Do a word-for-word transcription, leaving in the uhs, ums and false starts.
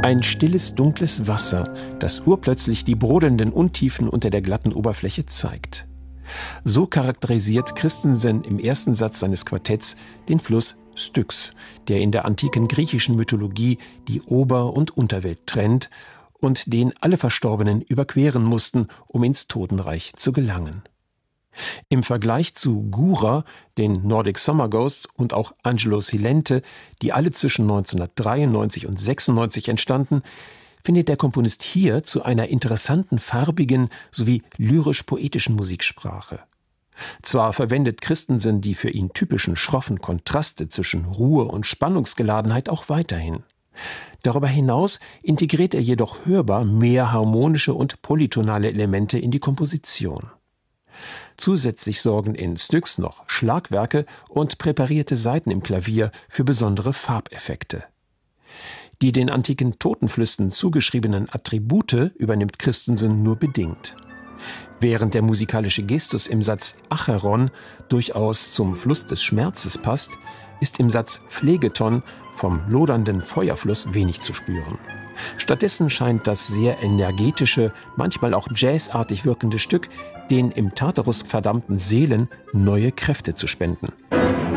Ein stilles, dunkles Wasser, das urplötzlich die brodelnden Untiefen unter der glatten Oberfläche zeigt. So charakterisiert Christensen im ersten Satz seines Quartetts den Fluss Styx, der in der antiken griechischen Mythologie die Ober- und Unterwelt trennt und den alle Verstorbenen überqueren mussten, um ins Totenreich zu gelangen. Im Vergleich zu Gura, den Nordic Summer Ghosts und auch Angelo Silente, die alle zwischen neunzehnhundertdreiundneunzig und sechsundneunzig entstanden, findet der Komponist hier zu einer interessanten, farbigen sowie lyrisch-poetischen Musiksprache. Zwar verwendet Christensen die für ihn typischen schroffen Kontraste zwischen Ruhe und Spannungsgeladenheit auch weiterhin. Darüber hinaus integriert er jedoch hörbar mehr harmonische und polytonale Elemente in die Komposition. Zusätzlich sorgen in Styx noch Schlagwerke und präparierte Saiten im Klavier für besondere Farbeffekte. Die den antiken Totenflüssen zugeschriebenen Attribute übernimmt Christensen nur bedingt. Während der musikalische Gestus im Satz Acheron durchaus zum Fluss des Schmerzes passt, ist im Satz Phlegeton vom lodernden Feuerfluss wenig zu spüren. Stattdessen scheint das sehr energetische, manchmal auch jazzartig wirkende Stück den im Tartarus verdammten Seelen neue Kräfte zu spenden.